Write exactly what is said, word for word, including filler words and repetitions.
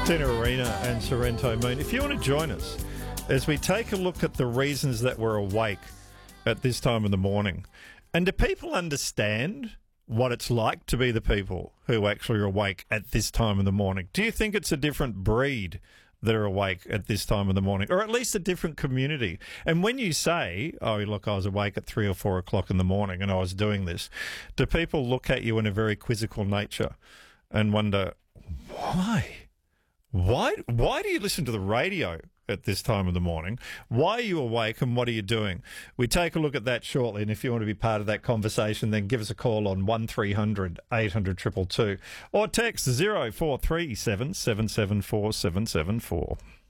Tina Arena and Sorrento Moon. If you want to join us as we take a look at the reasons that we're awake at this time of the morning, and do people understand what it's like to be the people who actually are awake at this time of the morning? Do you think it's a different breed that are awake at this time of the morning, or at least a different community? And when you say, oh, look, I was awake at three or four o'clock in the morning and I was doing this, do people look at you in a very quizzical nature and wonder, why? Why, why do you listen to the radio at this time of the morning? Why are you awake and what are you doing? We take a look at that shortly, and if you want to be part of that conversation, then give us a call on one three hundred eight hundred two two two or text zero four three seven seven seven four seven seven four.